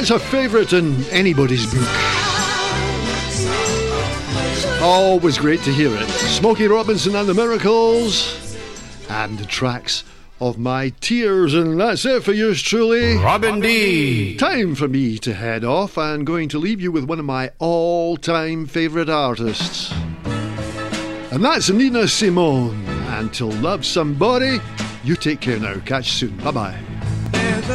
That's a favourite in anybody's book. Always great to hear it. Smokey Robinson and the Miracles, and the tracks of My Tears. And that's it for yours truly, Robin D. Time for me to head off. I'm going to leave you with one of my all-time favourite artists, and that's Nina Simone. Until Love Somebody, you take care now. Catch you soon. Bye-bye.